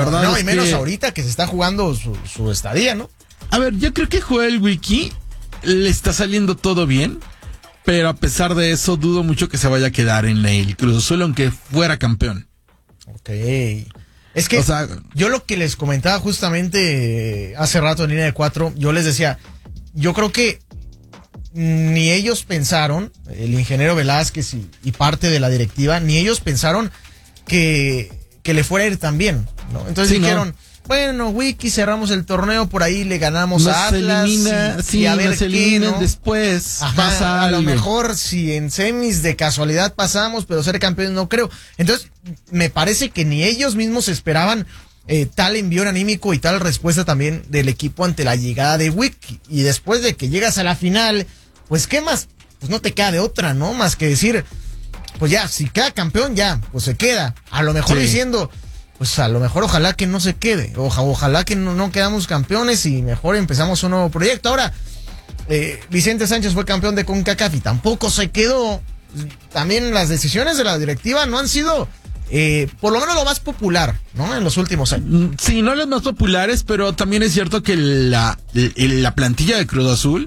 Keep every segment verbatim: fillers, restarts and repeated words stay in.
verdad no, es y menos que... ahorita que se está jugando su, su estadía, ¿no? A ver, yo creo que Joel Wiki le está saliendo todo bien, pero a pesar de eso dudo mucho que se vaya a quedar en el Cruz Azul, aunque fuera campeón. Ok. Es que, o sea, yo lo que les comentaba justamente hace rato en línea de cuatro, yo les decía, yo creo que ni ellos pensaron, el ingeniero Velázquez y, y parte de la directiva, ni ellos pensaron que, que le fuera a ir tan bien, ¿no? Entonces sí, dijeron, no. Bueno, Wiki, cerramos el torneo, por ahí le ganamos nos a Atlas. Elimina, y, sí, y a ver nos qué, eliminan ¿no? después. Ajá, pasa a algo. lo mejor si en semis de casualidad pasamos, pero ser campeones no creo. Entonces, me parece que ni ellos mismos esperaban eh, tal envío anímico y tal respuesta también del equipo ante la llegada de Wiki. Y después de que llegas a la final, pues ¿qué más? Pues no te queda de otra, ¿no? Más que decir, pues ya, si queda campeón, ya, pues se queda. A lo mejor sí. diciendo... Pues a lo mejor ojalá que no se quede, Oja, ojalá que no, no quedamos campeones y mejor empezamos un nuevo proyecto. Ahora, eh, Vicente Sánchez fue campeón de CONCACAF y tampoco se quedó. También las decisiones de la directiva no han sido, eh, por lo menos lo más popular, ¿no? En los últimos años. Sí, no las más populares, pero también es cierto que la, la plantilla de Cruz Azul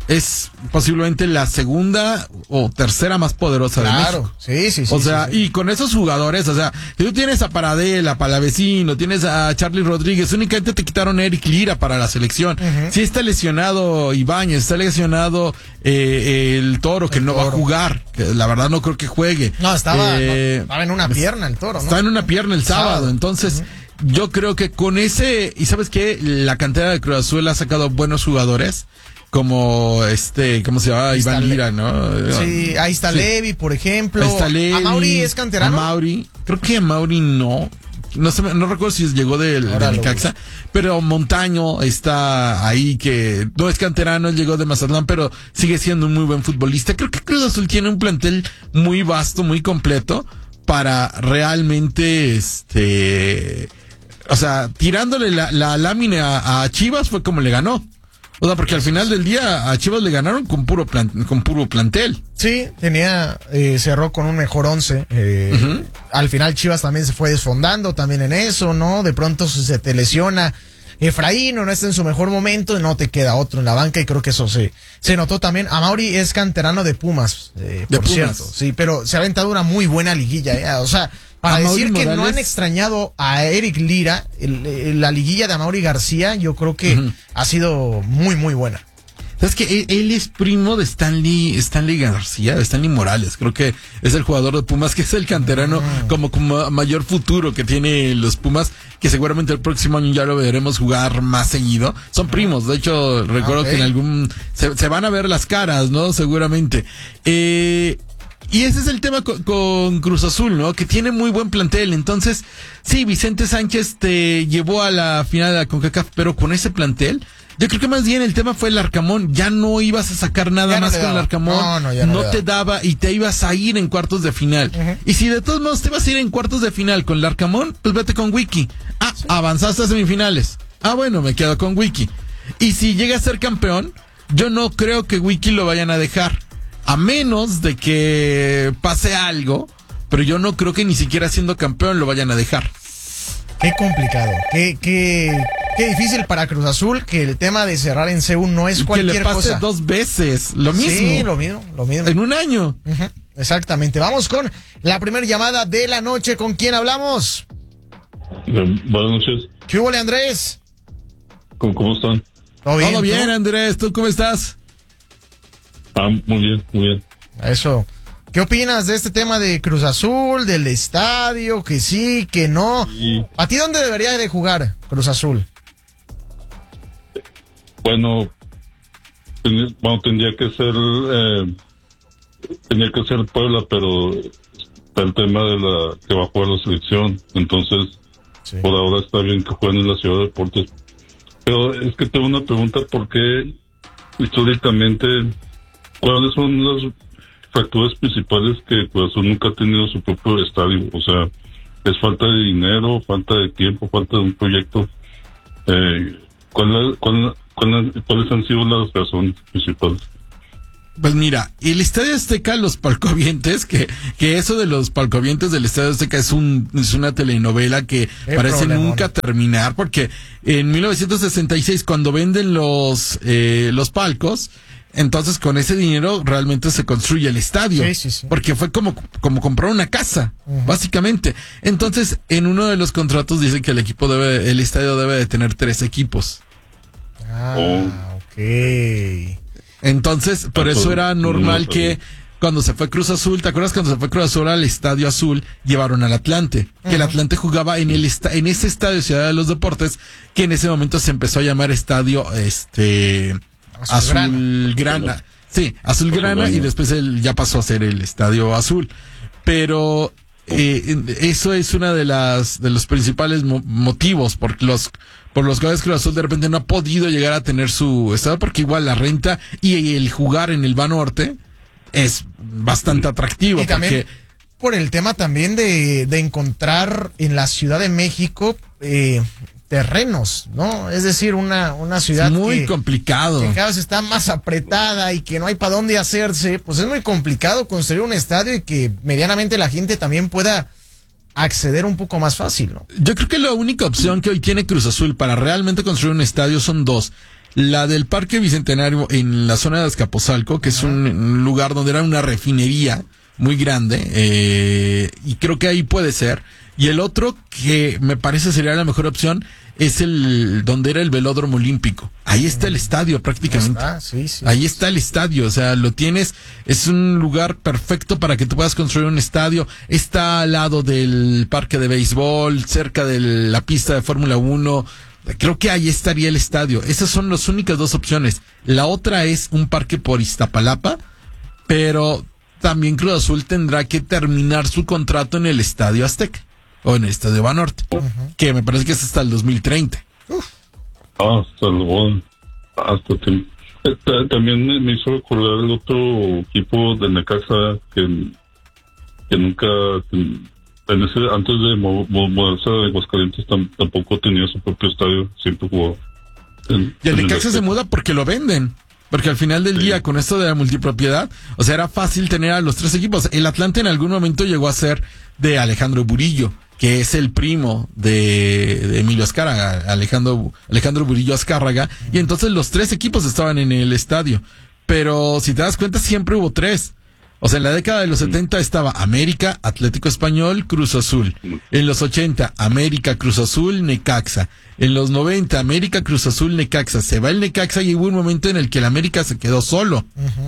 es posiblemente la segunda o tercera más poderosa claro, de México. Sí, sí, sí. O sea, sí, sí. y con esos jugadores, o sea, si tú tienes a Paradela, Palavecino, tienes a Charlie Rodríguez, únicamente te quitaron a Eric Lira para la selección. Uh-huh. Si está lesionado Ibáñez, está lesionado eh, el Toro, que el no toro. va a jugar, que la verdad no creo que juegue. No, estaba, eh, no, estaba en una pierna el Toro, ¿no? Estaba en una pierna el sábado, sábado. entonces... Uh-huh. Yo creo que con ese, y ¿sabes qué? La cantera de Cruz Azul ha sacado buenos jugadores. Como este, ¿cómo se llama? Iván Lira, ¿no? Sí, ahí está sí. Levi, por ejemplo. Ahí está Levi. ¿A Mauri es canterano? A Mauri, creo que a Mauri no. No sé, no recuerdo si llegó del de Necaxa, pero Montaño está ahí que no es canterano, él llegó de Mazatlán, pero sigue siendo un muy buen futbolista. Creo que Cruz Azul tiene un plantel muy vasto, muy completo para realmente este, o sea, tirándole la, la lámina a, a Chivas fue como le ganó. O sea, porque al final del día a Chivas le ganaron con puro plan, con puro plantel. Sí, tenía, eh, cerró con un mejor once. Eh, uh-huh. Al final Chivas también se fue desfondando también en eso, ¿no? De pronto se te lesiona Efraín o no está en su mejor momento, no te queda otro en la banca y creo que eso se, se notó también. Amauri es canterano de Pumas, eh, de por Pumas. cierto. Sí, pero se ha aventado una muy buena liguilla, ¿eh? O sea, para Amaury decir que Morales. No han extrañado a Eric Lira, el, el, la liguilla de Amaury García, yo creo que uh-huh. ha sido muy, muy buena. Es que él, él es primo de Stanley, Stanley García, de Stanley Morales. Creo que es el jugador de Pumas, que es el canterano uh-huh. como, como mayor futuro que tiene los Pumas, que seguramente el próximo año ya lo veremos jugar más seguido. Son uh-huh. primos, de hecho, recuerdo okay. que en algún, se, se van a ver las caras, ¿no? Seguramente. Eh, Y ese es el tema con, con Cruz Azul, ¿no? Que tiene muy buen plantel. Entonces, sí, Vicente Sánchez te llevó a la final de la CONCACAF, pero con ese plantel, yo creo que más bien el tema fue el Arcamón. Ya no ibas a sacar nada ya más no con el Arcamón. No, no, ya no, no te daba y te ibas a ir en cuartos de final. Uh-huh. Y si de todos modos te vas a ir en cuartos de final con el Arcamón, pues vete con Wiki. Ah, sí. Avanzaste a semifinales. Ah, bueno, me quedo con Wiki. Y si llega a ser campeón, yo no creo que Wiki lo vayan a dejar. A menos de que pase algo, pero yo no creo que ni siquiera siendo campeón lo vayan a dejar. Qué complicado, qué, qué, qué difícil para Cruz Azul, que el tema de cerrar en C U no es cualquier cosa. Que le pase cosa. dos veces, lo mismo. Sí, lo mismo, lo mismo. En un año. Uh-huh. Exactamente. Vamos con la primera llamada de la noche. ¿Con quién hablamos? Buenas noches. ¿Qué hubo, Andrés? ¿Cómo, cómo están? ¿Todo bien? Todo bien, Andrés. ¿Tú cómo estás? Ah, muy bien, muy bien. Eso. ¿Qué opinas de este tema de Cruz Azul, del estadio, que sí, que no? Sí. ¿A ti dónde debería de jugar Cruz Azul? Bueno, ten, bueno tendría que ser eh, tendría que ser Puebla, pero está el tema de la que va a jugar la selección, entonces sí. Por ahora está bien que jueguen en la Ciudad de Deportes. Pero es que tengo una pregunta, ¿por qué históricamente cuáles son las factores principales que Cruz Azul nunca ha tenido su propio estadio? O sea, ¿es falta de dinero, falta de tiempo, falta de un proyecto? Eh, ¿cuál, cuál, cuál, ¿Cuáles han sido las razones principales? Pues mira, el Estadio Azteca, los palcovientes, que, que eso de los palcovientes del Estadio Azteca es un, es una telenovela que Qué parece problemón. nunca terminar, porque en mil novecientos sesenta y seis, cuando venden los, eh, los palcos, entonces con ese dinero realmente se construye el estadio. Sí, sí, sí. Porque fue como, como comprar una casa, uh-huh. básicamente. Entonces, en uno de los contratos dice que el equipo debe, el estadio debe de tener tres equipos. Ah, Oh. ok. Entonces, por Ah, eso pues, era no normal lo que sabía. cuando se fue Cruz Azul, ¿te acuerdas cuando se fue Cruz Azul al Estadio Azul? Llevaron al Atlante, que el Atlante jugaba en el esta, en ese estadio Ciudad de los Deportes, que en ese momento se empezó a llamar Estadio este Azulgrana. Azulgrana. Sí, Azulgrana, y después él ya pasó a ser el Estadio Azul. Pero eh, eso es una de las de los principales mo- motivos por los por los cuales Cruz Azul de repente no ha podido llegar a tener su estadio, porque igual la renta y el jugar en el Banorte es bastante atractivo. Y también porque por el tema también de, de encontrar en la Ciudad de México eh, terrenos, ¿no? Es decir, una, una ciudad es muy que, complicado. que cada vez está más apretada y que no hay para dónde hacerse, pues es muy complicado construir un estadio y que medianamente la gente también pueda acceder un poco más fácil, ¿no? Yo creo que la única opción que hoy tiene Cruz Azul para realmente construir un estadio son dos. La del Parque Bicentenario en la zona de Azcapotzalco, que es un, un lugar donde era una refinería muy grande, eh, y creo que ahí puede ser. Y el otro que me parece sería la mejor opción es el donde era el Velódromo Olímpico. Ahí está el estadio prácticamente. Ah, sí, sí. Ahí está el estadio, o sea, lo tienes, es un lugar perfecto para que tú puedas construir un estadio. Está al lado del parque de béisbol, cerca de la pista de Fórmula uno. Creo que ahí estaría el estadio. Esas son las únicas dos opciones. La otra es un parque por Iztapalapa, pero también Cruz Azul tendrá que terminar su contrato en el Estadio Azteca o en el Estadio Banorte, uh-huh. que me parece que es hasta el dos mil treinta. Uf. Hasta luego. Hasta que, eh, también me hizo recordar el otro equipo de Necaxa que, que nunca, que en ese, antes de mo, mo, moverse a Aguascalientes tam, tampoco tenía su propio estadio, siempre jugó. En, y el en Necaxa el se muda porque lo venden. Porque al final del sí. día, con esto de la multipropiedad, o sea, era fácil tener a los tres equipos. El Atlante en algún momento llegó a ser de Alejandro Burillo, que es el primo de, de Emilio Azcárraga, Alejandro, Alejandro Burillo Azcárraga, y entonces los tres equipos estaban en el estadio. Pero si te das cuenta, siempre hubo tres. O sea, en la década de los setenta estaba América, Atlético Español, Cruz Azul. En los ochenta, América, Cruz Azul, Necaxa. En los noventa, América, Cruz Azul, Necaxa. Se va el Necaxa y hubo un momento en el que el América se quedó solo.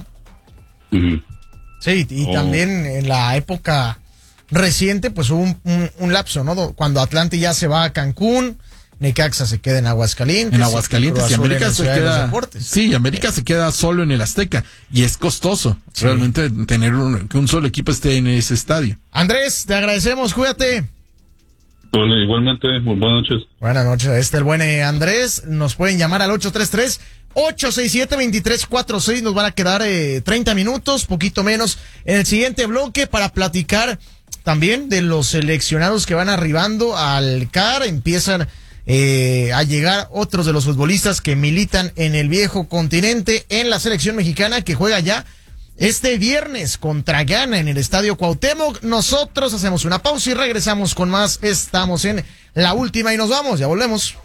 Uh-huh. Uh-huh. Sí, y oh. también en la época reciente, pues hubo un, un, un lapso, ¿no? Cuando Atlante ya se va a Cancún, Necaxa se queda en Aguascalientes. En Aguascalientes y, y América se queda. Sí, América se queda solo en el Azteca. Y es costoso sí. realmente tener un, que un solo equipo esté en ese estadio. Andrés, te agradecemos, cuídate. Bueno, igualmente, muy buenas noches. Buenas noches, este el buen Andrés. Nos pueden llamar al ocho tres tres, ocho seis siete, dos tres cuatro seis. Nos van a quedar eh, treinta minutos, poquito menos, en el siguiente bloque para platicar también de los seleccionados que van arribando al C A R. Empiezan Eh, a llegar otros de los futbolistas que militan en el viejo continente en la selección mexicana que juega ya este viernes contra Ghana en el Estadio Cuauhtémoc. Nosotros hacemos una pausa y regresamos con más. Estamos en la última y nos vamos, ya volvemos.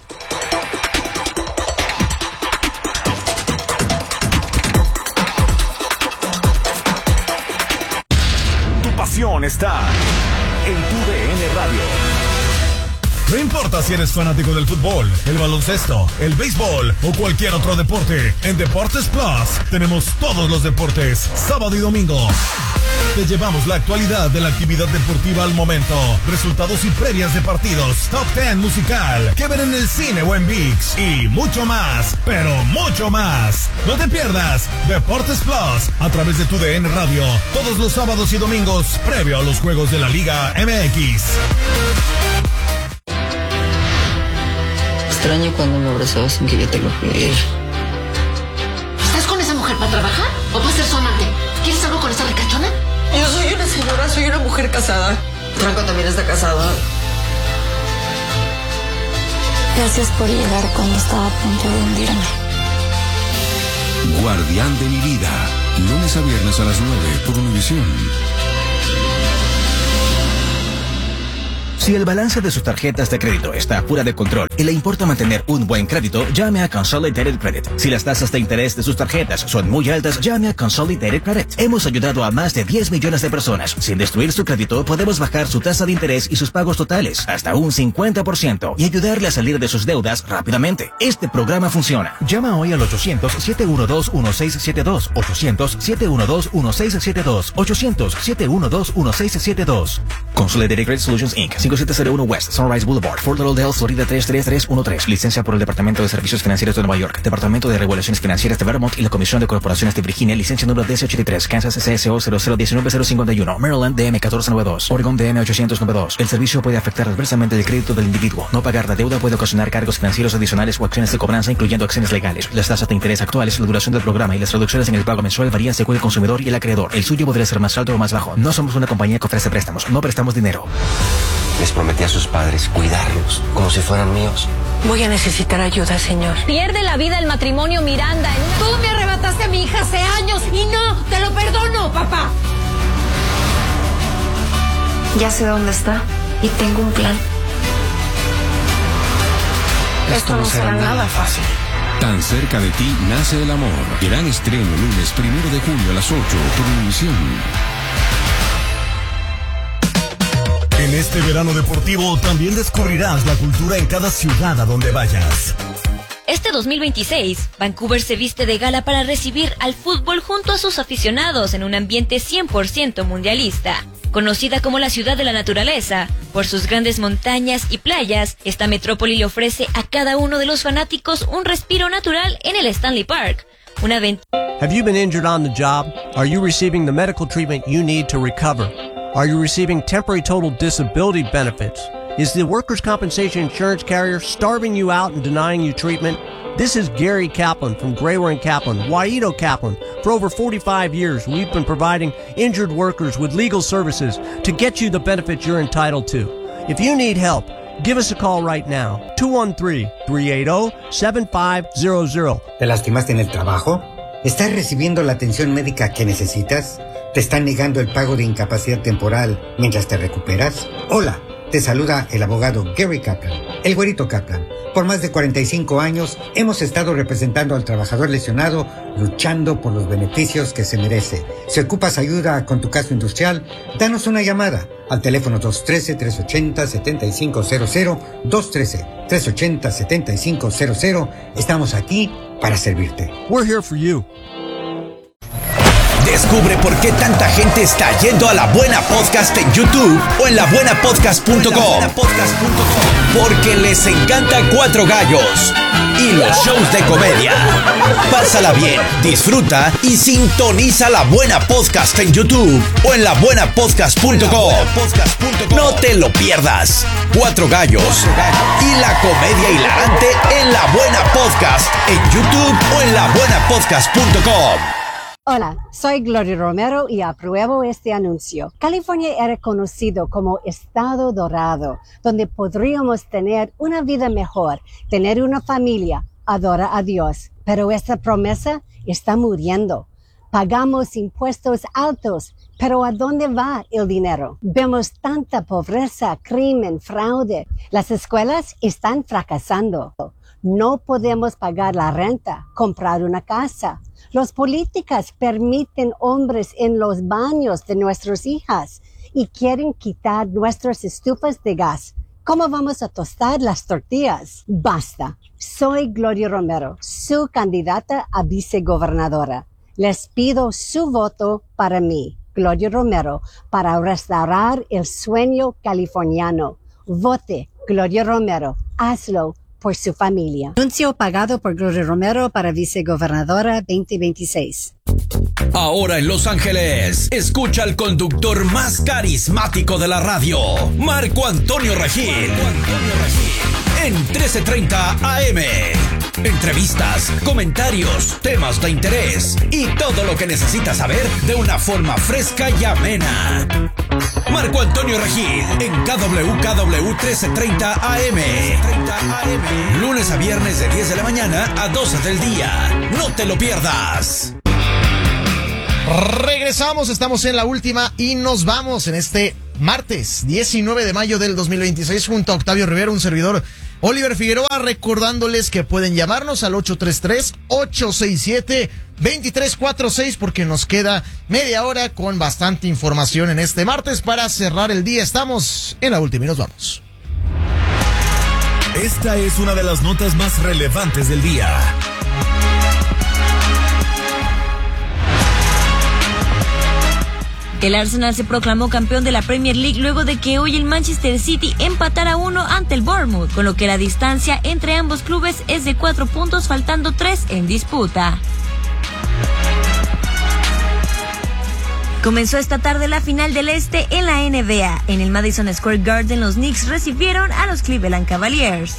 Tu pasión está en tu D N Radio. No importa si eres fanático del fútbol, el baloncesto, el béisbol o cualquier otro deporte, en Deportes Plus tenemos todos los deportes, sábado y domingo. Te llevamos la actualidad de la actividad deportiva al momento, resultados y previas de partidos, top diez musical, que ver en el cine o en ViX y mucho más, pero mucho más. No te pierdas Deportes Plus a través de tu D N Radio, todos los sábados y domingos, previo a los juegos de la Liga M X. Extraño cuando me abrazabas sin que yo te lo pidiera. ¿Estás con esa mujer para trabajar o para ser su amante? ¿Quieres algo con esa ricachona? Yo soy una señora, soy una mujer casada. Franco también está casado. Gracias por llegar cuando estaba a punto de hundirme. Guardián de mi vida, Lunes a viernes a las nueve por Univisión. Si el balance de sus tarjetas de crédito está fuera de control y le importa mantener un buen crédito, llame a Consolidated Credit. Si las tasas de interés de sus tarjetas son muy altas, llame a Consolidated Credit. Hemos ayudado a más de diez millones de personas. Sin destruir su crédito, podemos bajar su tasa de interés y sus pagos totales hasta un cincuenta por ciento y ayudarle a salir de sus deudas rápidamente. Este programa funciona. Llama hoy al ochocientos, siete uno dos, uno seis siete dos, ochocientos, siete uno dos, uno seis siete dos, ochocientos, siete uno dos, uno seis siete dos. Consolidated Credit Solutions incorporated. cinco siete cero uno West Sunrise Boulevard, Fort Lauderdale, Florida tres tres tres uno tres. Licencia por el Departamento de Servicios Financieros de Nueva York, Departamento de Regulaciones Financieras de Vermont y la Comisión de Corporaciones de Virginia. Licencia número D S ochenta y tres, Kansas C S O cero cero uno nueve cero cinco uno, Maryland D M catorce noventa y dos, Oregon D M ochocientos noventa y dos. El servicio puede afectar adversamente el crédito del individuo. No pagar la deuda puede ocasionar cargos financieros adicionales o acciones de cobranza, incluyendo acciones legales. Las tasas de interés actuales, la duración del programa y las reducciones en el pago mensual varían según el consumidor y el acreedor. El suyo podría ser más alto o más bajo. No somos una compañía que ofrece préstamos. No prestamos dinero. Les prometí a sus padres cuidarlos como si fueran míos. Voy a necesitar ayuda, señor. Pierde la vida el matrimonio Miranda. En una... Tú me arrebataste a mi hija hace años y no, te lo perdono, papá. Ya sé dónde está y tengo un plan. Esto, Esto no será nada fácil. Tan cerca de ti nace el amor. Gran estreno lunes primero de julio a las ocho por Univisión. En este verano deportivo también descubrirás la cultura en cada ciudad a donde vayas. Este dos mil veintiséis, Vancouver se viste de gala para recibir al fútbol junto a sus aficionados en un ambiente cien por ciento mundialista. Conocida como la ciudad de la naturaleza, por sus grandes montañas y playas, esta metrópoli le ofrece a cada uno de los fanáticos un respiro natural en el Stanley Park. Una aventura. Have you been injured on the job? Are you receiving the medical treatment you need to recover? Are you receiving temporary total disability benefits? Is the workers' compensation insurance carrier starving you out and denying you treatment? This is Gary Kaplan from Grayware and Kaplan, Waito Kaplan. For over forty-five years, we've been providing injured workers with legal services to get you the benefits you're entitled to. If you need help, give us a call right now. two one three, three eight zero, seven five zero zero. ¿Te lastimaste en el trabajo? ¿Estás recibiendo la atención médica que necesitas? ¿Te están negando el pago de incapacidad temporal mientras te recuperas? Hola, te saluda el abogado Gary Kaplan, el güerito Kaplan. Por más de cuarenta y cinco años hemos estado representando al trabajador lesionado, luchando por los beneficios que se merece. Si ocupas ayuda con tu caso industrial, danos una llamada al teléfono dos uno tres, tres ocho cero, siete cinco cero cero, dos uno tres, tres ocho cero, siete cinco cero cero. Estamos aquí para servirte. We're here for you. Descubre por qué tanta gente está yendo a La Buena Podcast en YouTube o en la buena podcast punto com. Porque les encanta Cuatro Gallos y los shows de comedia. Pásala bien, disfruta y sintoniza La Buena Podcast en YouTube o en la buena podcast punto com. No te lo pierdas. Cuatro Gallos y la comedia hilarante en La Buena Podcast en YouTube o en la buena podcast punto com. Hola, soy Gloria Romero y apruebo este anuncio. California era conocido como Estado Dorado, donde podríamos tener una vida mejor, tener una familia, adorar a Dios. Pero esta promesa está muriendo. Pagamos impuestos altos, pero ¿a dónde va el dinero? Vemos tanta pobreza, crimen, fraude. Las escuelas están fracasando. No podemos pagar la renta, comprar una casa. Los políticos permiten hombres en los baños de nuestras hijas y quieren quitar nuestras estufas de gas. ¿Cómo vamos a tostar las tortillas? Basta. Soy Gloria Romero, su candidata a vicegobernadora. Les pido su voto para mí, Gloria Romero, para restaurar el sueño californiano. Vote, Gloria Romero. Hazlo por su familia. Anuncio pagado por Gloria Romero para vicegobernadora veinte veintiséis. Ahora en Los Ángeles, escucha al conductor más carismático de la radio, Marco Antonio Regil, en trece treinta A M. Entrevistas, comentarios, temas de interés y todo lo que necesitas saber de una forma fresca y amena. Marco Antonio Regil en K W K W trece treinta A M. Lunes a viernes de diez de la mañana a doce del día. No te lo pierdas. Regresamos, estamos en la última y nos vamos en este martes diecinueve de mayo del dos mil veintiséis junto a Octavio Rivera, un servidor Oliver Figueroa, recordándoles que pueden llamarnos al ocho tres tres, ocho seis siete, dos tres cuatro seis porque nos queda media hora con bastante información en este martes para cerrar el día. Estamos en la última y nos vamos. Esta es una de las notas más relevantes del día. El Arsenal se proclamó campeón de la Premier League luego de que hoy el Manchester City empatara uno ante el Bournemouth, con lo que la distancia entre ambos clubes es de cuatro puntos, faltando tres en disputa. Comenzó esta tarde la final del Este en la N B A. En el Madison Square Garden, los Knicks recibieron a los Cleveland Cavaliers.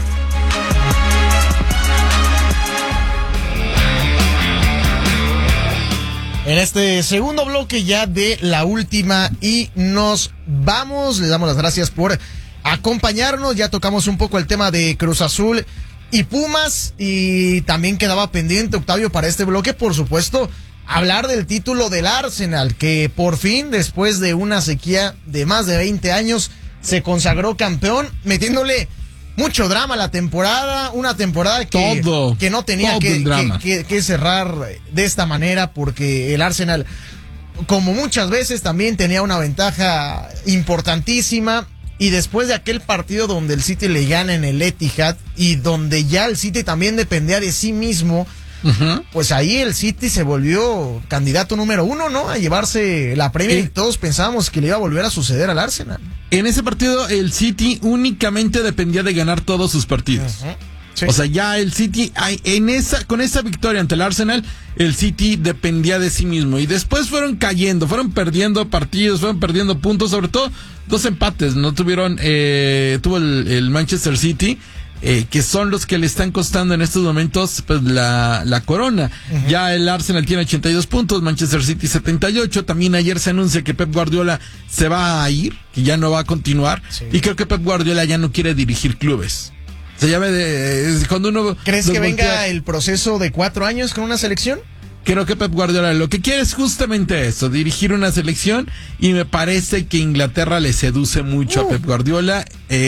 En este segundo bloque ya de la última y nos vamos. Les damos las gracias por acompañarnos. Ya tocamos un poco el tema de Cruz Azul y Pumas y también quedaba pendiente, Octavio, para este bloque, por supuesto, hablar del título del Arsenal, que por fin, después de una sequía de más de veinte años, se consagró campeón, metiéndole mucho drama a la temporada, una temporada que, todo, que no tenía que, que, que, que cerrar de esta manera, porque el Arsenal, como muchas veces, también tenía una ventaja importantísima, y después de aquel partido donde el City le gana en el Etihad, y donde ya el City también dependía de sí mismo, uh-huh. pues ahí el City se volvió candidato número uno, ¿no? A llevarse la Premier, y todos pensábamos que le iba a volver a suceder al Arsenal. En ese partido el City únicamente dependía de ganar todos sus partidos. Uh-huh. Sí. O sea, ya el City, en esa, con esa victoria ante el Arsenal, el City dependía de sí mismo. Y después fueron cayendo, fueron perdiendo partidos, fueron perdiendo puntos, sobre todo dos empates. No tuvieron, eh, tuvo el, el Manchester City, eh, que son los que le están costando en estos momentos pues la, la corona. Uh-huh. Ya el Arsenal tiene ochenta y dos puntos, Manchester City setenta y ocho. También ayer se anuncia que Pep Guardiola se va a ir, que ya no va a continuar. Sí. Y creo que Pep Guardiola ya no quiere dirigir clubes. Se llama de, cuando uno ¿Crees que venga voltea, el proceso de cuatro años con una selección? Creo que Pep Guardiola lo que quiere es justamente eso, dirigir una selección, y me parece que Inglaterra le seduce mucho uh. a Pep Guardiola,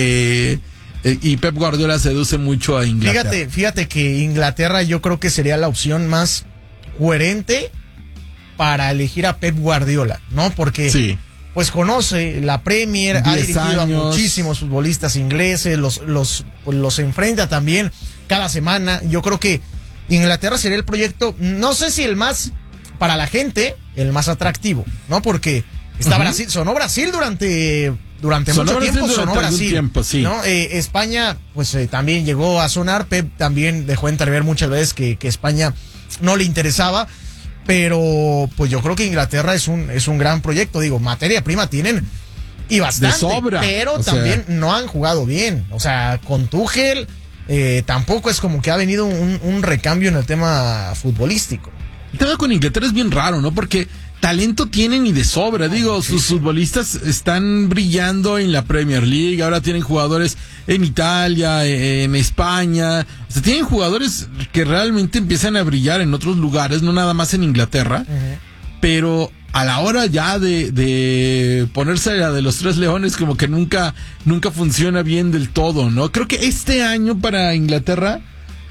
eh, eh, y Pep Guardiola seduce mucho a Inglaterra. Fíjate, fíjate que Inglaterra yo creo que sería la opción más coherente para elegir a Pep Guardiola, ¿no? Porque sí. pues conoce la Premier, ha dirigido años. a muchísimos futbolistas ingleses, los, los, los enfrenta también cada semana. Yo creo que Inglaterra sería el proyecto, no sé si el más, para la gente, el más atractivo, ¿no? Porque está uh-huh. Brasil, sonó Brasil durante, durante sonó mucho tiempo, sonó Brasil, tiempo, sí. ¿no? Eh, España, pues eh, también llegó a sonar, Pep también dejó entrever muchas veces que, que España no le interesaba, pero pues yo creo que Inglaterra es un, es un gran proyecto, digo, materia prima tienen y bastante, de sobra, pero también sea... no han jugado bien, o sea, con Tuchel eh, tampoco es como que ha venido un, un recambio en el tema futbolístico. El tema con Inglaterra es bien raro, ¿no? Porque talento tienen y de sobra, digo, sí, sus sí. futbolistas están brillando en la Premier League, ahora tienen jugadores en Italia, en España, o sea, tienen jugadores que realmente empiezan a brillar en otros lugares, no nada más en Inglaterra, uh-huh. pero a la hora ya de, de ponerse la de los tres leones, como que nunca, nunca funciona bien del todo, ¿no? Creo que este año para Inglaterra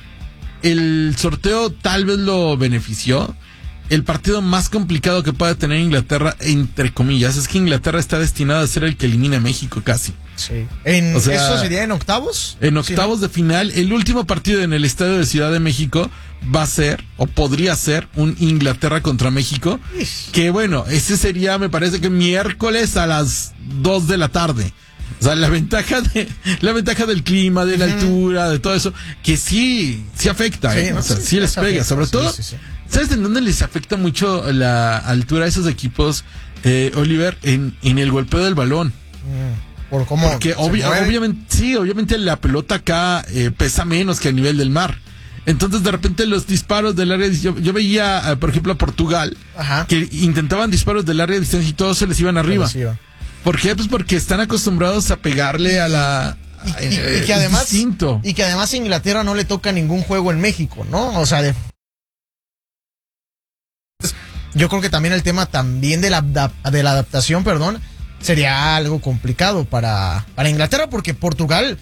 el sorteo tal vez lo benefició. El partido más complicado que puede tener Inglaterra, entre comillas, es que Inglaterra está destinada a ser el que elimina a México casi. Sí. En, o sea, ¿eso sería en octavos? En octavos sí, ¿no? de final. El último partido en el estadio de Ciudad de México va a ser, o podría ser, un Inglaterra contra México. Ish. Que bueno, ese sería, me parece que miércoles a las dos de la tarde. O sea, la ventaja de la ventaja del clima, de la uh-huh. altura, de todo eso, que sí, sí afecta, sí, ¿eh? ¿no? O sea, sí, sí les pega, afecta, sobre sí, todo. Sí, sí. ¿Sabes en dónde les afecta mucho la altura a esos equipos, eh, Oliver? En, en el golpeo del balón. Mm, ¿Por cómo? Porque obvi- obviamente, sí, obviamente la pelota acá eh, pesa menos que a nivel del mar. Entonces, de repente, los disparos del área de distancia, yo, yo veía, por ejemplo, a Portugal, Ajá. que intentaban disparos del área de distancia y todos se les iban arriba. Se les iba. ¿Por qué? Pues porque están acostumbrados a pegarle a la... Y, y, y, que además, y que además Inglaterra no le toca ningún juego en México, ¿no? O sea, de... yo creo que también el tema también de la, de la adaptación, perdón, sería algo complicado para, para Inglaterra, porque Portugal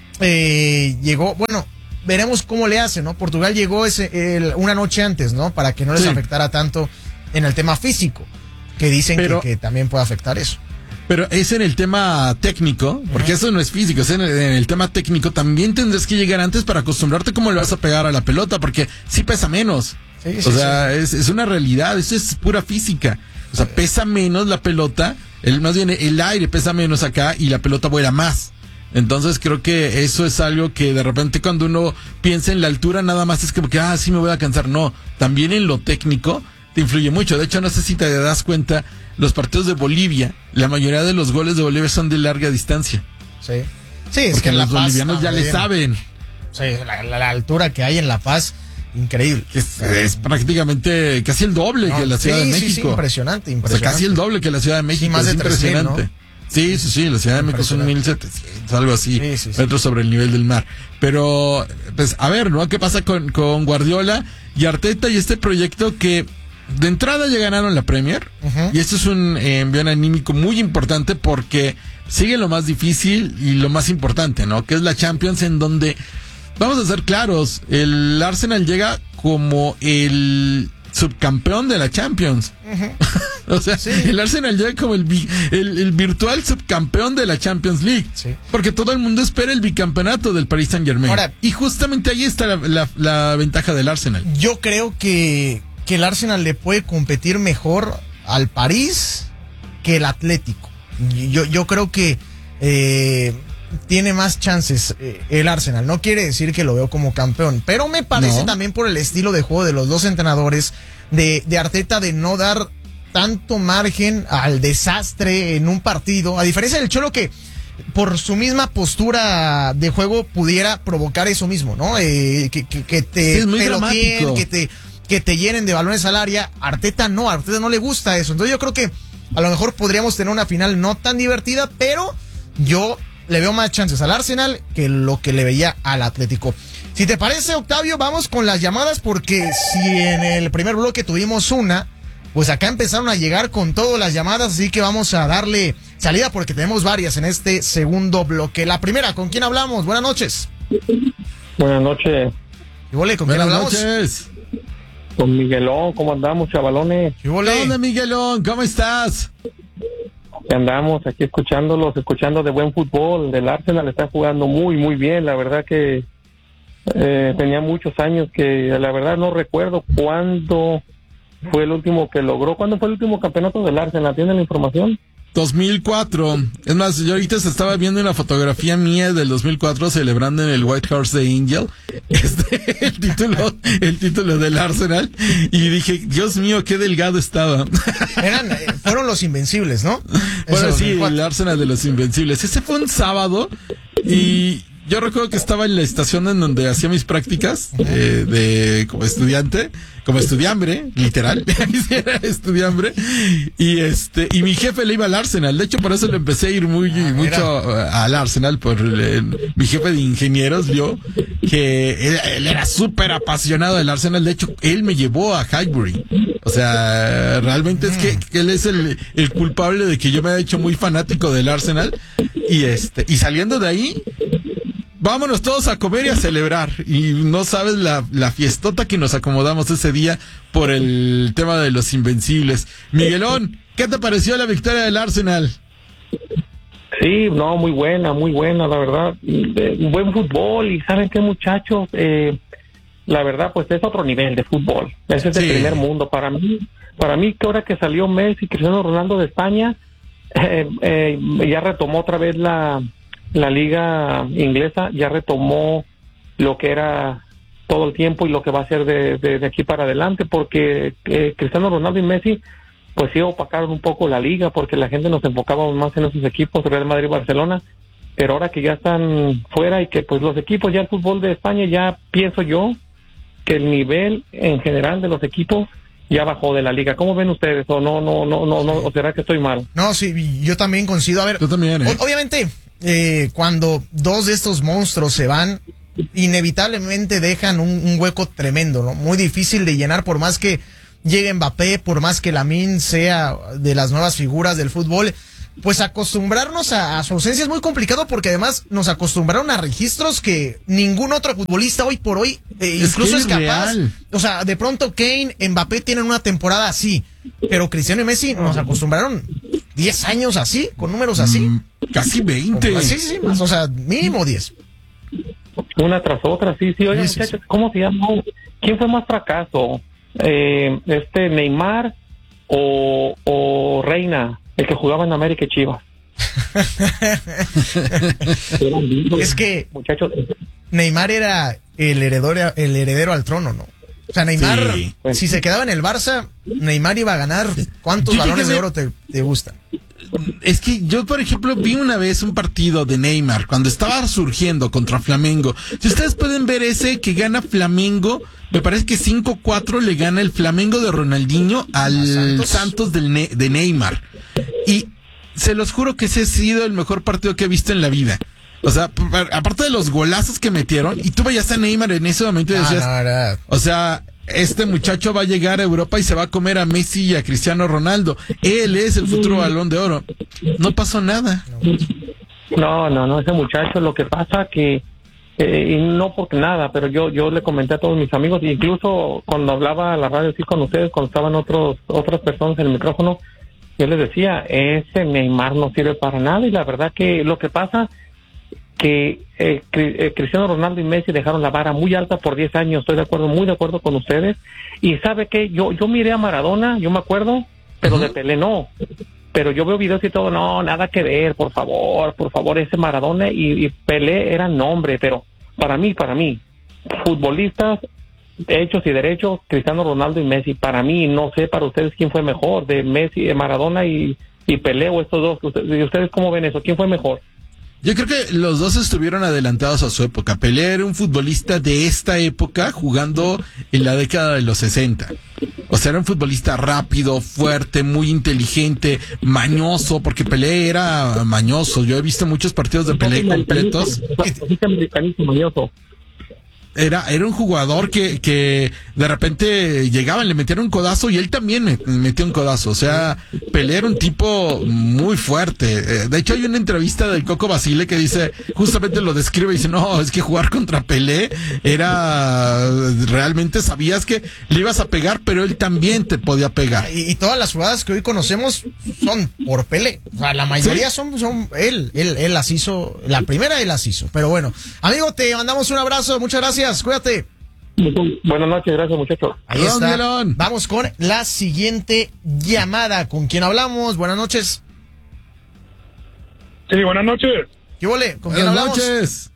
eh, llegó, bueno, veremos cómo le hace, ¿no? Portugal llegó ese, el, una noche antes, ¿no? Para que no les sí. afectara tanto en el tema físico, que dicen Pero, que, que también puede afectar eso. Pero es en el tema técnico, porque uh-huh. eso no es físico, es en el, en el tema técnico. También tendrás que llegar antes para acostumbrarte cómo le vas a pegar a la pelota, porque sí pesa menos. Sí, sí, o sea, sí. es, es una realidad, eso es pura física. O sea, pesa menos la pelota, el, más bien el aire pesa menos acá y la pelota vuela más. Entonces creo que eso es algo que de repente cuando uno piensa en la altura nada más es como que, ah, sí me voy a cansar. No, también en lo técnico te influye mucho. De hecho, no sé si te das cuenta, los partidos de Bolivia, la mayoría de los goles de Bolivia son de larga distancia. Sí, sí, es porque que en los La Paz bolivianos ya le saben. Sí, la, la, la altura que hay en La Paz, increíble. Es, es prácticamente casi el doble no, que la Ciudad sí, de México. Sí, sí, impresionante, impresionante. O sea, casi el doble que la Ciudad de México. Sí, más de es impresionante. tres mil, ¿no? Sí, sí, sí, la Ciudad de México son mil setecientos, algo así, sí, sí, sí. metros sobre el nivel del mar. Pero, pues, a ver, ¿no? ¿Qué pasa con, con Guardiola y Arteta y este proyecto que de entrada ya ganaron la Premier? Uh-huh. Y esto es un eh, envío anímico muy importante porque sigue lo más difícil y lo más importante, ¿no? Que es la Champions, en donde, vamos a ser claros, el Arsenal llega como el subcampeón de la Champions. Uh-huh. O sea, sí. el Arsenal llega como el, el, el virtual subcampeón de la Champions League. Sí. Porque todo el mundo espera el bicampeonato del Paris Saint-Germain. Ahora, y justamente ahí está la, la, la ventaja del Arsenal. Yo creo que, que el Arsenal le puede competir mejor al París que el Atlético. Yo, yo creo que eh, tiene más chances eh, el Arsenal. No quiere decir que lo veo como campeón, pero me parece no. también por el estilo de juego de los dos entrenadores, de, de Arteta, de no dar tanto margen al desastre en un partido, a diferencia del Cholo, que por su misma postura de juego pudiera provocar eso mismo, ¿no? Eh, que, que, que te sí, pelotien, que te, que te llenen de balones al área. Arteta no, a Arteta no le gusta eso. Entonces yo creo que a lo mejor podríamos tener una final no tan divertida, pero yo le veo más chances al Arsenal que lo que le veía al Atlético. Si te parece, Octavio, vamos con las llamadas, porque si en el primer bloque tuvimos una, pues acá empezaron a llegar con todas las llamadas, así que vamos a darle salida porque tenemos varias en este segundo bloque. La primera, ¿con quién hablamos? Buenas noches. Buenas noches. ¿Y vole, con quién Buenas hablamos? noches. Con Miguelón, ¿cómo andamos, chavalones? ¿Qué onda, Miguelón? ¿Cómo estás? Andamos aquí escuchándolos, escuchando de buen fútbol. Del Arsenal está jugando muy, muy bien. La verdad que eh, tenía muchos años que, la verdad, no recuerdo cuándo fue el último que logró. ¿Cuándo fue el último campeonato del Arsenal? ¿Tiene la información? dos mil cuatro. Es más, yo ahorita se estaba viendo una fotografía mía del dos mil cuatro celebrando en el White Horse de Angel este, el título el título del Arsenal, y dije, Dios mío, qué delgado estaba. Eran, fueron los Invencibles, ¿no? Bueno, sí, el Arsenal de los Invencibles. Ese fue un sábado y yo recuerdo que estaba en la estación en donde hacía mis prácticas eh, de como estudiante, como estudiambre, literal, era estudiambre, y este y mi jefe le iba al Arsenal. De hecho, por eso le empecé a ir muy ah, mucho mira. al Arsenal, por eh, mi jefe de ingenieros vio que él, él era súper apasionado del Arsenal. De hecho, él me llevó a Highbury. O sea, realmente es que, que él es el, el culpable de que yo me haya hecho muy fanático del Arsenal. Y este y saliendo de ahí, vámonos todos a comer y a celebrar. Y no sabes la, la fiestota que nos acomodamos ese día por el tema de los Invencibles. Miguelón, ¿qué te pareció la victoria del Arsenal? Sí, no, muy buena, muy buena, la verdad. Un buen fútbol, y ¿saben qué, muchachos? Eh, la verdad, pues es otro nivel de fútbol. Ese es sí. el primer mundo. Para mí, para mí que ahora que salió Messi, Cristiano Ronaldo de España, eh, eh, ya retomó otra vez la... la liga inglesa, ya retomó lo que era todo el tiempo y lo que va a ser de, de, de aquí para adelante, porque eh, Cristiano Ronaldo y Messi pues sí opacaron un poco la liga, porque la gente nos enfocaba más en esos equipos, Real Madrid y Barcelona, pero ahora que ya están fuera y que pues los equipos, ya el fútbol de España, ya pienso yo que el nivel en general de los equipos ya bajó de la liga. ¿Cómo ven ustedes? ¿O no, no, no, no, no, o será que estoy mal? No, sí, yo también coincido. A ver, yo también, ¿eh? Obviamente, eh, cuando dos de estos monstruos se van, inevitablemente dejan un, un hueco tremendo, ¿no? Muy difícil de llenar, por más que llegue Mbappé, por más que Lamine sea de las nuevas figuras del fútbol, pues acostumbrarnos a, a su ausencia es muy complicado porque además nos acostumbraron a registros que ningún otro futbolista hoy por hoy eh, es incluso que es, es capaz. real. O sea, de pronto Kane, Mbappé tienen una temporada así, pero Cristiano y Messi nos acostumbraron diez años así, con números así. Mm, casi veinte. Sí, sí, más, o sea, mínimo diez. Una tras otra, sí, sí. Oye, Sí, sí, muchachos, ¿cómo se llama? ¿Quién fue más fracaso? Eh, este Neymar o, o Reina, el que jugaba en América y Chivas. Es que muchachos, Neymar era el heredero, el heredero al trono, ¿no? O sea, Neymar, Sí. si se quedaba en el Barça, Neymar iba a ganar. ¿Cuántos Yo balones creo que de oro te, te gustan? Es que yo, por ejemplo, vi una vez un partido de Neymar cuando estaba surgiendo contra Flamengo. Si ustedes pueden ver ese que gana Flamengo, me parece que cinco cuatro le gana el Flamengo de Ronaldinho al Santos, Santos del Ne- de Neymar. Y se los juro que ese ha sido el mejor partido que he visto en la vida. O sea, p- p- aparte de los golazos que metieron, y tú veías a Neymar en ese momento y Ah, decías, no, era- o sea, este muchacho va a llegar a Europa y se va a comer a Messi y a Cristiano Ronaldo. Él es el futuro Balón de Oro. No pasó nada. no, no, no, ese muchacho, lo que pasa que, eh, y no porque nada, pero yo yo le comenté a todos mis amigos, incluso cuando hablaba a la radio así con ustedes, cuando estaban otros otras personas en el micrófono, yo les decía, ese Neymar no sirve para nada, y la verdad que lo que pasa que eh, Cri- eh, Cristiano Ronaldo y Messi dejaron la vara muy alta por diez años, estoy de acuerdo, muy de acuerdo con ustedes, y sabe que yo yo miré a Maradona, yo me acuerdo, pero Ujú. de Pelé no, pero yo veo videos y todo, no, nada que ver, por favor, por favor, ese Maradona y, y Pelé eran nombre, pero para mí, para mí, futbolistas hechos y derechos, Cristiano Ronaldo y Messi, para mí, no sé para ustedes quién fue mejor, de Messi, de Maradona y, y Pelé, o estos dos, ¿ustedes, ustedes cómo ven eso? ¿Quién fue mejor? Yo creo que los dos estuvieron adelantados a su época. Pelé era un futbolista de esta época jugando en la década de los sesenta. O sea, era un futbolista rápido, fuerte, muy inteligente, mañoso, porque Pelé era mañoso. Yo he visto muchos partidos de Pelé completos. Mañoso. Era, era un jugador que, que de repente llegaban, le metían un codazo y él también me, metió un codazo. O sea, Pelé era un tipo muy fuerte. Eh, De hecho, hay una entrevista del Coco Basile que dice, justamente lo describe y dice, no, es que jugar contra Pelé era, realmente sabías que le ibas a pegar, pero él también te podía pegar. Y, y todas las jugadas que hoy conocemos son por Pelé. O sea, la mayoría Sí. son, son él, él, él las hizo. La primera él las hizo. Pero bueno, amigo, te mandamos un abrazo. Muchas gracias. Cuídate. Buenas noches, gracias muchachos. Ahí Perdón, está. Melón. Vamos con la siguiente llamada. ¿Con quién hablamos? Buenas noches. Sí, buenas noches. ¿Qué vole? ¿Con quién Buenas hablamos? noches.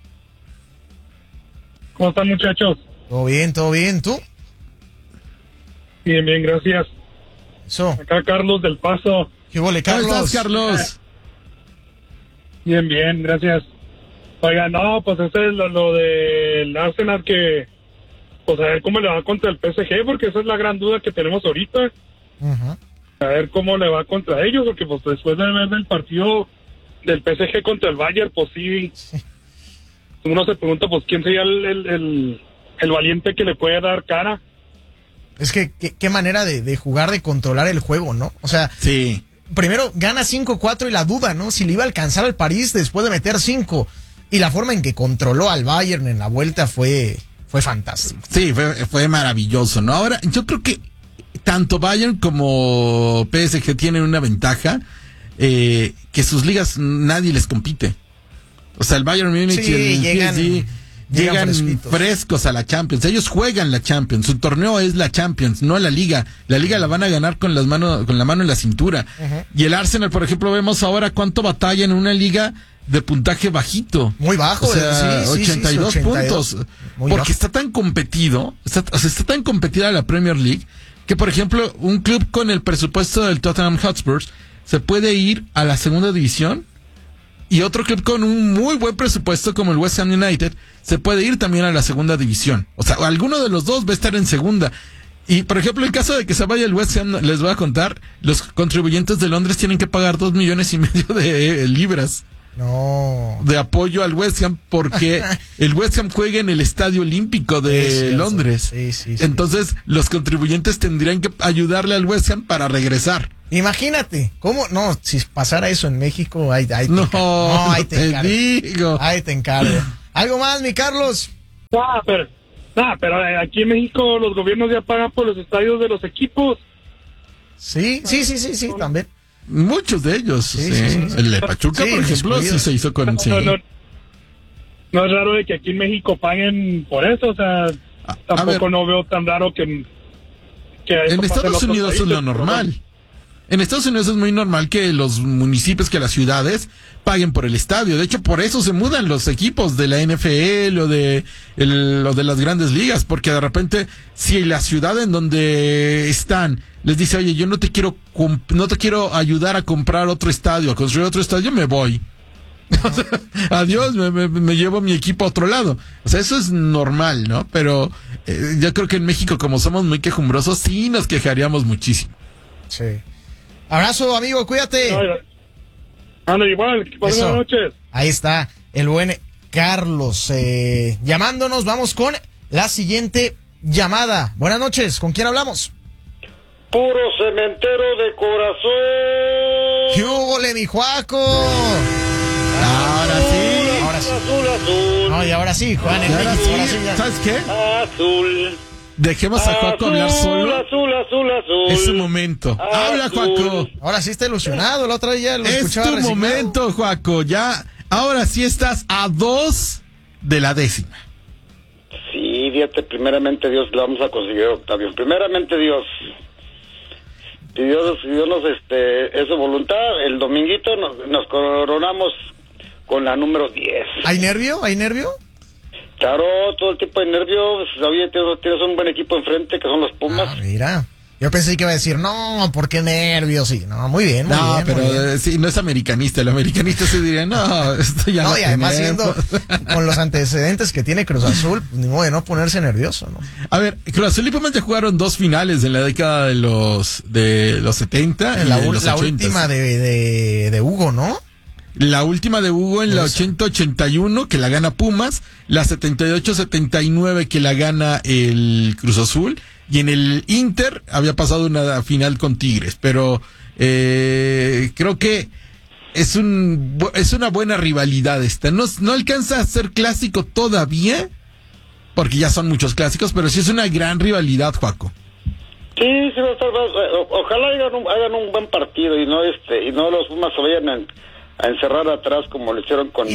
¿Cómo están, muchachos? Todo bien, todo bien. ¿Tú? Bien, bien, gracias. Eso. Acá Carlos del Paso. ¿Qué vole, ¿Cómo Carlos? estás, Carlos? Bien, bien, gracias. Oiga, no, pues ese es lo, lo del Arsenal que, pues a ver cómo le va contra el P S G, porque esa es la gran duda que tenemos ahorita. Ujú. A ver cómo le va contra ellos, porque pues después de ver el partido del P S G contra el Bayern, pues sí, uno se pregunta, pues quién sería el, el, el, el valiente que le puede dar cara. Es que qué, qué manera de, de jugar, de controlar el juego, ¿no? O sea, Sí. primero gana cinco cuatro y la duda, ¿no? Si le iba a alcanzar al París después de meter cinco. Y la forma en que controló al Bayern en la vuelta fue, fue fantástico. Sí, fue, fue maravilloso, ¿no? Ahora, yo creo que tanto Bayern como P S G tienen una ventaja, eh, que sus ligas nadie les compite. O sea, el Bayern Múnich Sí, y el llegan- P S G llegan llegan fresquitos. frescos a la Champions. Ellos juegan la Champions. Su torneo es la Champions, no la Liga. La Liga la van a ganar con las manos, con la mano en la cintura. Ujú. Y el Arsenal, por ejemplo, vemos ahora cuánto batalla en una liga de puntaje bajito. Muy bajo, O sea, eh, sí, sí, sí, ochenta y dos sí, ochenta y dos. puntos. Muy Porque bajo. está tan competido, está, o sea, está tan competida la Premier League, que por ejemplo, un club con el presupuesto del Tottenham Hotspurs se puede ir a la segunda división, y otro club con un muy buen presupuesto como el West Ham United se puede ir también a la segunda división. O sea, alguno de los dos va a estar en segunda. Y por ejemplo, en caso de que se vaya el West Ham, les voy a contar, los contribuyentes de Londres tienen que pagar dos millones y medio de eh, libras. No. De apoyo al West Ham porque el West Ham juega en el Estadio Olímpico de sí, Londres. Sí, sí, sí. Entonces, los contribuyentes tendrían que ayudarle al West Ham para regresar. Imagínate, ¿cómo? No, si pasara eso en México, ahí, ahí te no, encargo. No, ahí te, te encargo. digo. Ahí te encargo. ¿Algo más, mi Carlos? Ah, pero, nah, pero aquí en México los gobiernos ya pagan por los estadios de los equipos. Sí, sí, sí, sí, sí, también. Muchos de ellos. Sí, sí. Sí, sí. El de Pachuca, sí, por ejemplo, sí se hizo con... Sí. No, no, no es raro de que aquí en México paguen por eso, o sea, a, tampoco a no veo tan raro que... que en Estados en Unidos países, es lo normal. ¿No? En Estados Unidos es muy normal que los municipios, que las ciudades paguen por el estadio. De hecho, por eso se mudan los equipos de la N F L o de, el, o de las grandes ligas. Porque de repente, si la ciudad en donde están les dice, oye, yo no te quiero no te quiero ayudar a comprar otro estadio, a construir otro estadio, me voy. O sea, adiós, me, me, me llevo mi equipo a otro lado. O sea, eso es normal, ¿no? Pero eh, yo creo que en México, como somos muy quejumbrosos, sí nos quejaríamos muchísimo. Sí. Abrazo, amigo, cuídate. Anda, igual, buenas noches. Ahí está, el buen Carlos eh, llamándonos. Vamos con la siguiente llamada. Buenas noches, ¿con quién hablamos? Puro cementero de corazón. ¿Qué hubo, mi Juaco? Ahora sí. Ahora sí. Azul, azul. No, y ahora sí, Juan. Y ahora sí, ahora sí ya. ¿Sabes qué? Azul. Dejemos a Juaco hablar solo. Azul, azul, azul. Es su momento. Azul. Habla, Juaco. Ahora sí está ilusionado. La otra vez ya lo es escuchaba tu resignado. momento, Juaco. Ya, ahora sí estás a dos de la décima. Sí, fíjate, primeramente Dios, lo vamos a conseguir, Octavio. Primeramente Dios. Si Dios, si Dios nos, este, es su voluntad, el dominguito nos, nos coronamos con la número diez. ¿Hay nervio? ¿Hay nervio? Claro, todo el tipo de nervios. Oye, tienes, tienes un buen equipo enfrente, que son los Pumas. Ah, mira. Yo pensé que iba a decir, no, ¿por qué nervios? Sí, no, muy bien, muy no, bien. pero muy bien. Eh, sí, no es americanista. El americanista se diría, no, esto ya no. No, y además siendo con los antecedentes que tiene Cruz Azul, pues, ni modo de no ponerse nervioso, ¿no? A ver, Cruz Azul y Pumas ya jugaron dos finales en la década de los de los setenta. La, y de u- los la ochenta. última de, de, de Hugo, ¿no? La última de Hugo en la ochenta ochenta y uno, que la gana Pumas. La setenta y ocho setenta y nueve, que la gana el Cruz Azul. Y en el Inter había pasado una final con Tigres. Pero eh, creo que es un es una buena rivalidad esta. No, no alcanza a ser clásico todavía, porque ya son muchos clásicos, pero sí es una gran rivalidad, Juaco. Sí, sí, va a estar, o- ojalá hagan un, hagan un buen partido y no este y no los Pumas se vayan a, a encerrar atrás como lo hicieron con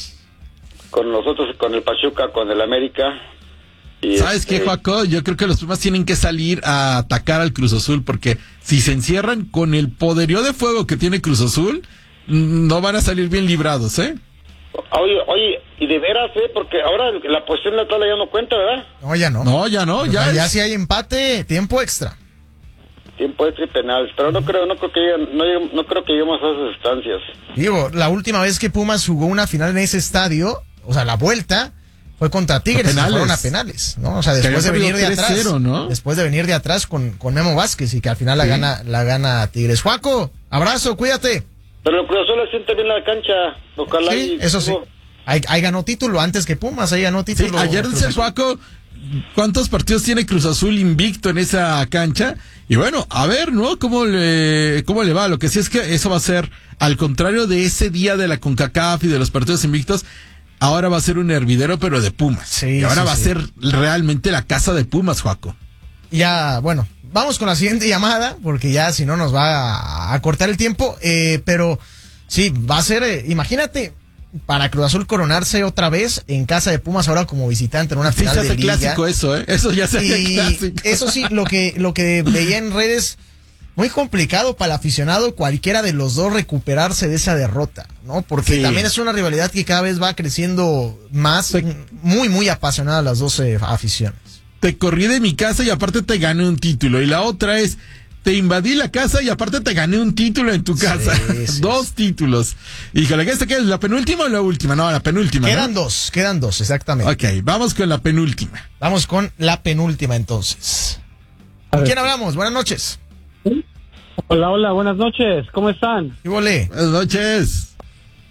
con nosotros, con el Pachuca, con el América. Y ¿Sabes este, qué, Juaco? Yo creo que los Pumas tienen que salir a atacar al Cruz Azul, porque si se encierran con el poderío de fuego que tiene Cruz Azul, mm, no van a salir bien librados, ¿eh? Oye, oye, y de veras, ¿eh? Porque ahora la posición de la tabla ya no cuenta, ¿verdad? No, ya no. No, ya no, ya. Ya es- si hay empate, tiempo extra. Tiempo extra y penales, pero no creo, no creo que lleguen- no, lleguem- no creo que lleguemos a esas instancias. Digo, la última vez que Pumas jugó una final en ese estadio, o sea, la vuelta, fue contra Tigres, A y penales. fueron a penales, ¿no? O sea, Que después de había venir de perdido atrás, tres cero, ¿no? después de venir de atrás con, con Memo Vázquez y que al final la Sí. gana, la gana Tigres. Juaco, abrazo, cuídate. Pero el Cruz Azul le siente bien la cancha, ojalá Sí, y- eso sí. Ahí, ahí ganó título antes que Pumas, ahí ganó Sí, título. ayer Cruz dice Azul. Juaco cuántos partidos tiene Cruz Azul invicto en esa cancha. Y bueno, a ver, ¿no? ¿Cómo le, cómo le va? Lo que sí es que eso va a ser, al contrario de ese día de la CONCACAF y de los partidos invictos, ahora va a ser un hervidero, pero de Pumas. Sí, y ahora sí, va sí. a ser realmente la casa de Pumas, Juaco. Ya, bueno, vamos con la siguiente llamada, porque ya si no nos va a, a cortar el tiempo, eh, pero sí, va a ser, eh, imagínate, para Cruz Azul coronarse otra vez en casa de Pumas ahora como visitante en una Sí, final se hace de liga. clásico eso, ¿eh? Eso ya se hace Y clásico. eso sí, lo que, lo que veía en redes, muy complicado para el aficionado cualquiera de los dos recuperarse de esa derrota, ¿no? Porque Sí. también es una rivalidad que cada vez va creciendo más, muy, muy apasionada las dos eh, aficiones. Te corrí de mi casa y aparte te gané un título. Y la otra es, te invadí la casa y aparte te gané un título en tu casa. sí, Dos títulos. Híjole, ¿esta qué es? ¿La penúltima o la última? No, la penúltima. Quedan ¿no? dos, quedan dos, exactamente. Ok, vamos con la penúltima. Vamos con la penúltima entonces. ¿Con quién hablamos? Buenas noches. Hola, hola, buenas noches, ¿cómo están? ¿Qué volé? Buenas noches.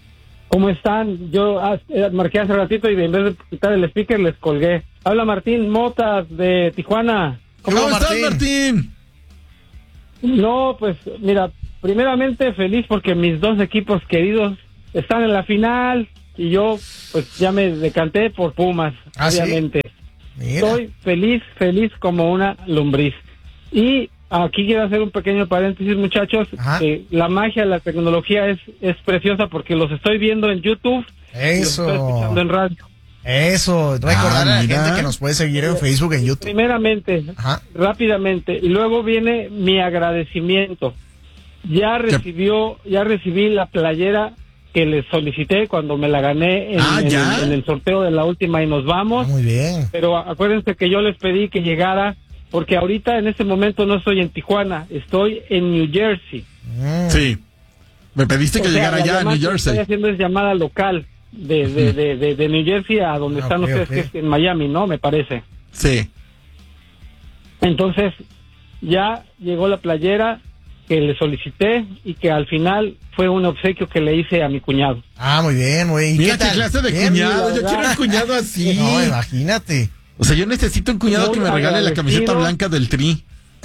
¿Cómo están? Yo eh, marqué hace ratito y en vez de quitar el speaker les colgué. Habla Martín Motas de Tijuana. ¿Cómo, ¿Cómo estás, Martín? No, pues mira, primeramente feliz porque mis dos equipos queridos están en la final y yo pues ya me decanté por Pumas, ¿Ah, obviamente. ¿Sí? Estoy feliz, feliz como una lombriz. Y aquí quiero hacer un pequeño paréntesis, muchachos. Eh, la magia, la tecnología es, es preciosa porque los estoy viendo en YouTube. Eso. Y los estoy escuchando en radio. Eso. Recordar ah, a la gente que nos puede seguir en Facebook, en YouTube. Primeramente, Ajá. rápidamente. Y luego viene mi agradecimiento. Ya recibió, ya recibí la playera que les solicité cuando me la gané en, ah, en, el, en el sorteo de la última y nos vamos. Muy bien. Pero acuérdense que yo les pedí que llegara porque ahorita en este momento no estoy en Tijuana, estoy en New Jersey. Mm. Sí, me pediste que o sea, llegara allá a New Jersey. Lo que estoy haciendo es llamada local de, de, de, de, de New Jersey a donde okay, están ustedes, okay. que es en Miami, ¿no? Me parece. Sí. Entonces, ya llegó la playera que le solicité y que al final fue un obsequio que le hice a mi cuñado. Ah, muy bien, güey. Mira qué, qué clase de bien, cuñado, yo quiero un cuñado así. No, imagínate. O sea, yo necesito un cuñado Muy que me regale la camiseta blanca del Tri.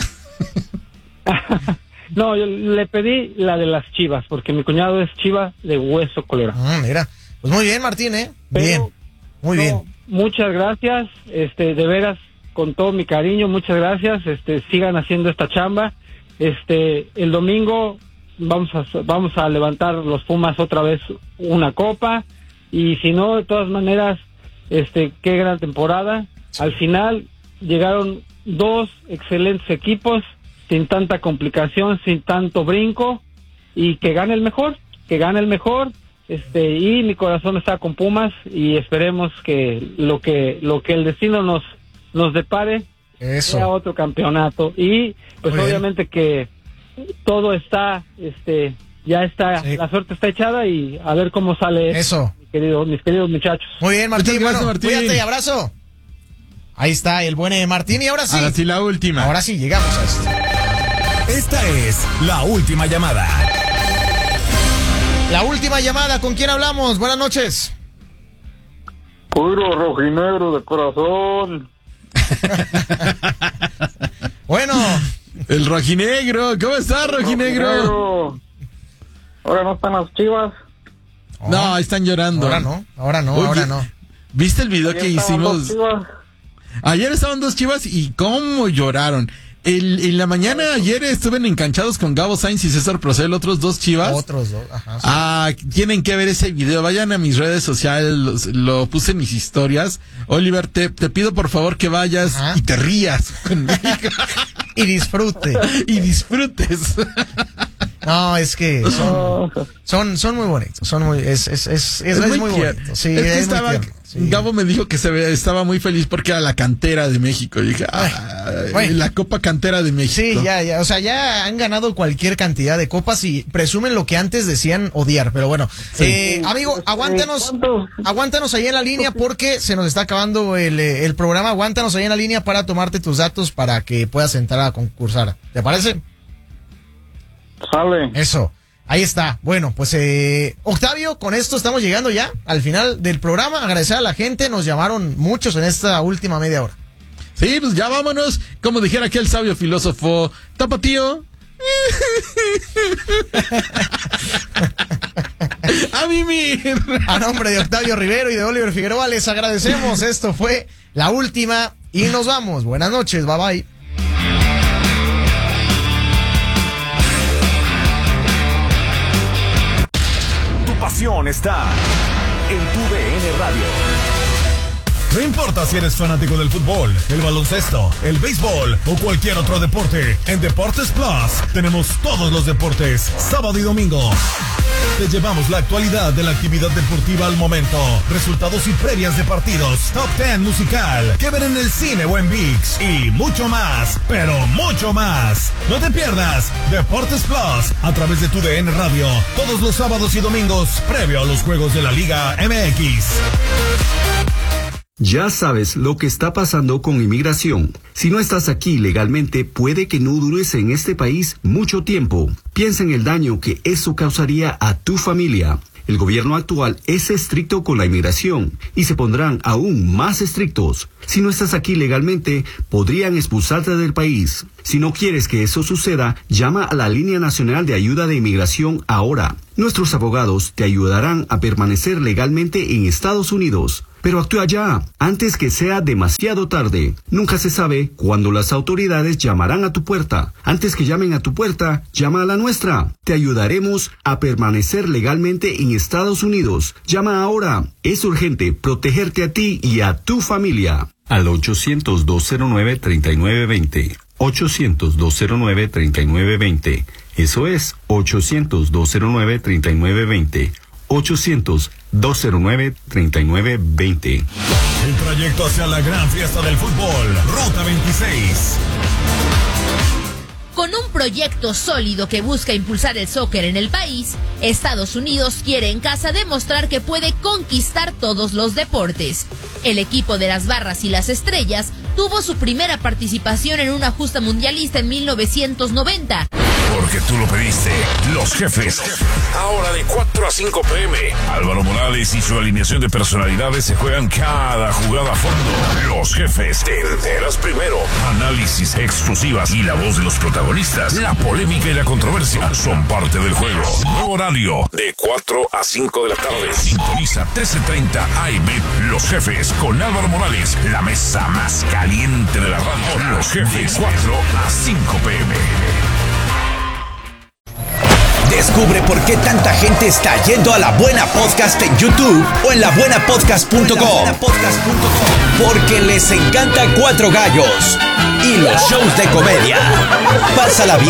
No, yo le pedí la de las Chivas, porque mi cuñado es Chiva de hueso colorado. Ah, mira. Pues muy bien, Martín, ¿eh? Pero, bien. Muy no, bien. Muchas gracias, este, de veras, con todo mi cariño, muchas gracias. Este, sigan haciendo esta chamba. Este, el domingo vamos a, vamos a levantar los Pumas otra vez una copa. Y si no, de todas maneras, este, qué gran temporada. Al final llegaron dos excelentes equipos sin tanta complicación, sin tanto brinco y que gane el mejor, que gane el mejor. Este, y mi corazón está con Pumas y esperemos que lo que lo que el destino nos nos depare Eso. sea otro campeonato y pues Muy obviamente bien. que todo está este ya está sí. la suerte está echada y a ver cómo sale eso, mi querido, mis queridos muchachos. Muy bien, Martín, gracias, bueno, Martín. Cuídate y abrazo. Ahí está el buen Martín y ahora sí. Ahora sí la última. Ahora sí llegamos a esto. Esta es la última llamada. La última llamada, ¿con quién hablamos? Buenas noches. Puro rojinegro de corazón. Bueno. El rojinegro, ¿cómo estás, rojinegro? rojinegro. Ahora no están las Chivas. Oh. No, están llorando. Ahora no, ahora no, Oye, ahora no. ¿Viste el video Ayer que hicimos? Ayer estaban dos Chivas y cómo lloraron. El, en la mañana ayer estuve enganchados con Gabo Sainz y César Procel, otros dos Chivas. Otros dos, ajá. Sí. Ah, tienen que ver ese video. Vayan a mis redes sociales, lo, lo puse en mis historias. Oliver, te, te pido por favor que vayas ajá. y te rías conmigo. Y disfrute. Y disfrutes. No, es que son, son, son muy bonitos, son muy, es, es, es, es, es muy, muy bonito. Sí, es que es estaba, muy sí. Gabo me dijo que se ve, estaba muy feliz porque era la cantera de México. Y dije, ah, bueno, la Copa Cantera de México. Sí, ya, ya, o sea, ya han ganado cualquier cantidad de copas y presumen lo que antes decían odiar, pero bueno. Sí. Eh, amigo, aguántanos, aguántanos ahí en la línea porque se nos está acabando el, el programa. Aguántanos ahí en la línea para tomarte tus datos para que puedas entrar a concursar. ¿Te parece? Sale. Eso, ahí está. Bueno, pues eh, Octavio, con esto estamos llegando ya al final del programa. Agradecer a la gente, nos llamaron muchos en esta última media hora. Sí, pues ya vámonos. Como dijera aquel sabio filósofo, tapatío. A mimir. A nombre de Octavio Rivero y de Oliver Figueroa les agradecemos. Esto fue la última y nos vamos. Buenas noches, bye bye. Pasión está en tu D N Radio. No importa si eres fanático del fútbol, el baloncesto, el béisbol o cualquier otro deporte, en Deportes Plus tenemos todos los deportes, sábado y domingo. Te llevamos la actualidad de la actividad deportiva al momento, resultados y previas de partidos, top ten musical, que ver en el cine o en ViX y mucho más, pero mucho más. No te pierdas Deportes Plus a través de tu D N Radio, todos los sábados y domingos, previo a los juegos de la Liga M X. Ya sabes lo que está pasando con inmigración. Si no estás aquí legalmente, puede que no dures en este país mucho tiempo. Piensa en el daño que eso causaría a tu familia. El gobierno actual es estricto con la inmigración y se pondrán aún más estrictos. Si no estás aquí legalmente, podrían expulsarte del país. Si no quieres que eso suceda, llama a la Línea Nacional de Ayuda de Inmigración ahora. Nuestros abogados te ayudarán a permanecer legalmente en Estados Unidos. Pero actúa ya, antes que sea demasiado tarde. Nunca se sabe cuándo las autoridades llamarán a tu puerta. Antes que llamen a tu puerta, llama a la nuestra. Te ayudaremos a permanecer legalmente en Estados Unidos. Llama ahora. Es urgente protegerte a ti y a tu familia. Al ochocientos, dos cero nueve, treinta y nueve veinte. ochocientos, dos cero nueve, treinta y nueve veinte. Eso es ochocientos, dos cero nueve, treinta y nueve veinte. ochocientos, dos cero nueve, treinta y nueve veinte. El trayecto hacia la gran fiesta del fútbol, Ruta veintiséis. Con un proyecto sólido que busca impulsar el soccer en el país, Estados Unidos quiere en casa demostrar que puede conquistar todos los deportes. El equipo de las Barras y las Estrellas tuvo su primera participación en una justa mundialista en mil novecientos noventa. Porque tú lo pediste, Los Jefes. Ahora de cuatro a cinco pe eme, Álvaro Morales y su alineación de personalidades se juegan cada jugada a fondo. Los Jefes, te enteras primero. Análisis exclusivas y la voz de los protagonistas. La polémica y la controversia son parte del juego. Nuevo horario, de cuatro a cinco de la tarde. Sintoniza trece treinta A M. Los Jefes con Álvaro Morales, la mesa más caliente de la radio. Los Jefes, cuatro a cinco pe eme. Descubre por qué tanta gente está yendo a La Buena Podcast en YouTube o en la buena podcast punto com. Porque les encanta Cuatro Gallos y los shows de comedia. Pásala bien.